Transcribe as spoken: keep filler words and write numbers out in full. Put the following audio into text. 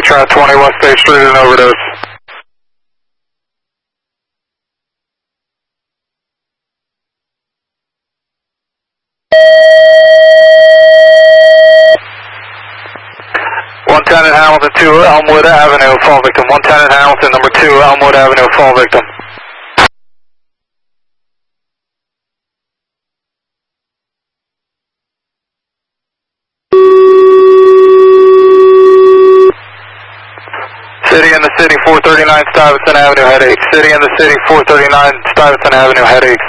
Foxtrot twenty, West State Street, an overdose. one ten at Hamilton, two Elmwood Avenue, fall victim. one ten at Hamilton, number two Elmwood Avenue, fall victim. City in the city, four thirty-nine Stuyvesant Avenue, headaches. City in the city, four thirty-nine Stuyvesant Avenue, headaches.